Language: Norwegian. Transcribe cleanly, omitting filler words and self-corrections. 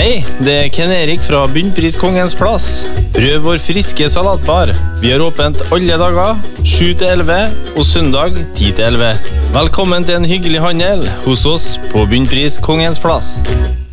Hei, det Ken Erik fra Bunnpris Kongens Plass. Prøv vår friske salatbar. Vi har åpent alle dager, 7-11 og søndag 10-11. Velkommen til en hyggelig handel hos oss på Bunnpris Kongens Plass.